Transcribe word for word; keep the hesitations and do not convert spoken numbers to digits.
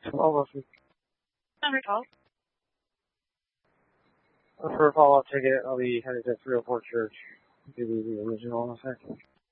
twelve oh three. Number twelve. For a follow-up ticket, I'll be headed to three oh four Church. Do the original in a second.